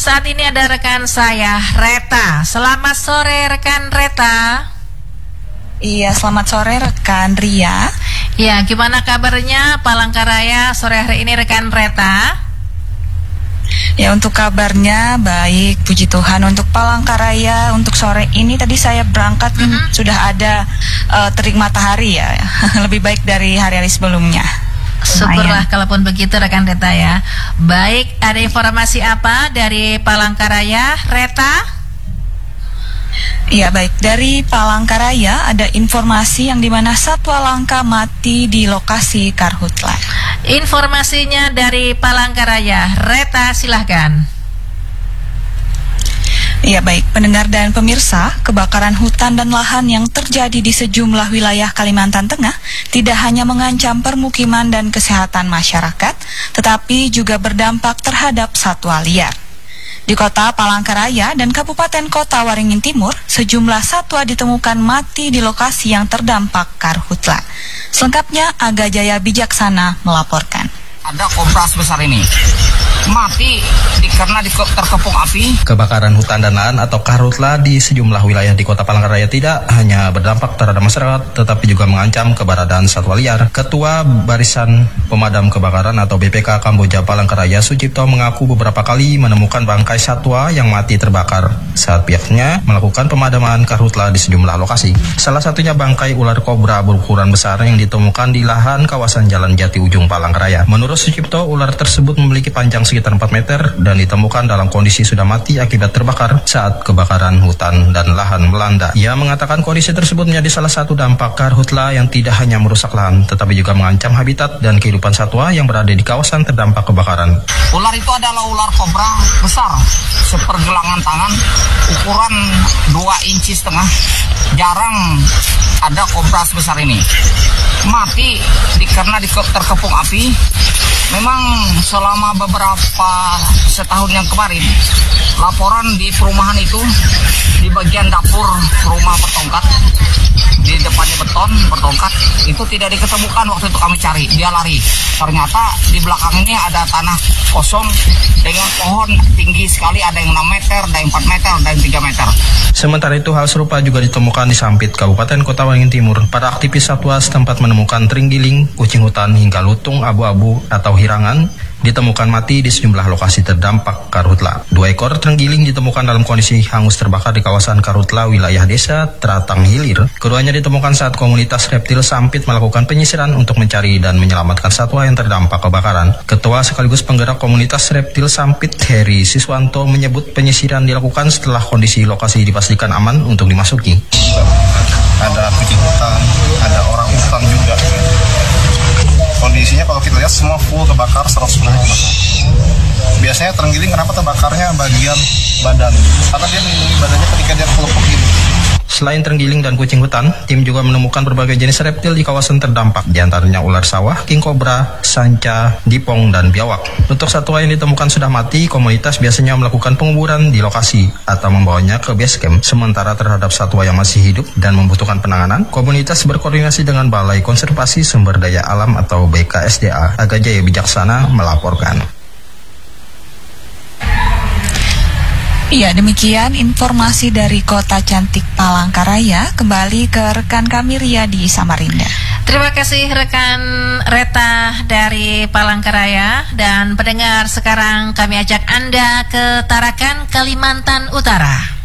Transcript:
saat ini ada rekan saya, Reta. Selamat sore rekan Reta. Iya, selamat sore rekan Ria. Ya, gimana kabarnya Palangkaraya sore hari ini rekan Reta? Ya, untuk kabarnya baik, puji Tuhan. Untuk Palangkaraya untuk sore ini tadi saya berangkat sudah ada terik matahari ya. Lebih baik dari hari-hari sebelumnya. Syukurlah kalaupun begitu rekan Reta ya. Baik, ada informasi apa dari Palangkaraya, Reta? Iya baik, dari Palangkaraya ada informasi yang dimana satwa langka mati di lokasi karhutla. Informasinya dari Palangkaraya, Reta silahkan. Iya baik, pendengar dan pemirsa, kebakaran hutan dan lahan yang terjadi di sejumlah wilayah Kalimantan Tengah tidak hanya mengancam permukiman dan kesehatan masyarakat, tetapi juga berdampak terhadap satwa liar. Di kota Palangkaraya dan Kabupaten Kota Waringin Timur, sejumlah satwa ditemukan mati di lokasi yang terdampak karhutla. Selengkapnya, Aga Jaya Bijaksana melaporkan. Ada kobra sebesar ini mati karena terkepung api. Kebakaran hutan dan lahan atau karhutla di sejumlah wilayah di Kota Palangkaraya tidak hanya berdampak terhadap masyarakat, tetapi juga mengancam keberadaan satwa liar. Ketua Barisan Pemadam Kebakaran atau BPK Kamboja Palangkaraya, Sucipto, mengaku beberapa kali menemukan bangkai satwa yang mati terbakar saat pihaknya melakukan pemadaman karhutla di sejumlah lokasi. Salah satunya bangkai ular kobra berukuran besar yang ditemukan di lahan kawasan Jalan Jati Ujung Palangkaraya. Menurut Sucipto, ular tersebut memiliki panjang sekitar 4 meter dan ditemukan dalam kondisi sudah mati akibat terbakar saat kebakaran hutan dan lahan melanda. Ia mengatakan kondisi tersebut menjadi salah satu dampak karhutla yang tidak hanya merusak lahan, tetapi juga mengancam habitat dan kehidupan satwa yang berada di kawasan terdampak kebakaran. Ular itu adalah ular kobra besar, sepergelangan tangan, ukuran 2,5 inci. Jarang ada kobra sebesar ini. Mati karena terkepung api. Memang selama setahun yang kemarin, laporan di perumahan itu, di bagian dapur rumah bertongkat, di depannya beton bertongkat, itu tidak diketemukan waktu itu kami cari, dia lari. Ternyata di belakang ini ada tanah kosong dengan pohon tinggi sekali, ada yang 6 meter, ada yang 4 meter, ada yang 3 meter. Sementara itu hal serupa juga ditemukan di Sampit, Kabupaten Kota Waringin Timur. Para aktivis satwa setempat menemukan terenggiling, kucing hutan hingga lutung abu-abu atau hirangan ditemukan mati di sejumlah lokasi terdampak karhutla. 2 ekor terenggiling ditemukan dalam kondisi hangus terbakar di kawasan karhutla wilayah desa Tratang Hilir. Keduanya ditemukan saat komunitas reptil Sampit melakukan penyisiran untuk mencari dan menyelamatkan satwa yang terdampak kebakaran. Ketua sekaligus penggerak komunitas reptil Sampit, Heri Siswanto, menyebut penyisiran dilakukan setelah kondisi lokasi dipastikan aman untuk dimasuki. Ada kucing hutan, ada orang hutan juga. Kondisinya kalau kita lihat semua full terbakar 100%. Biasanya terenggiling kenapa terbakarnya bagian badan? Karena dia melindungi badannya ketika dia kelompok ini. Selain terenggiling dan kucing hutan, tim juga menemukan berbagai jenis reptil di kawasan terdampak, diantaranya ular sawah, king cobra, sanca, dipong, dan biawak. Untuk satwa yang ditemukan sudah mati, komunitas biasanya melakukan penguburan di lokasi atau membawanya ke base camp. Sementara terhadap satwa yang masih hidup dan membutuhkan penanganan, komunitas berkoordinasi dengan Balai Konservasi Sumber Daya Alam atau BKSDA. Aga Jaya Bijaksana melaporkan. Iya, demikian informasi dari Kota Cantik Palangkaraya. Kembali ke rekan kami Ria di Samarinda. Terima kasih rekan Reta dari Palangkaraya. Dan pendengar, sekarang kami ajak Anda ke Tarakan, Kalimantan Utara.